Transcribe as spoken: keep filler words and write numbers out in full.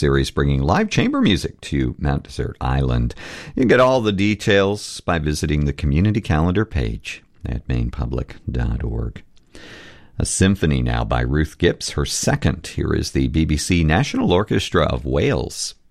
series bringing live chamber music to Mount Desert Island. You can get all the details by visiting the community calendar page at maine public dot org. A symphony now by Ruth Gibbs, her second. Here is the B B C National Orchestra of Wales.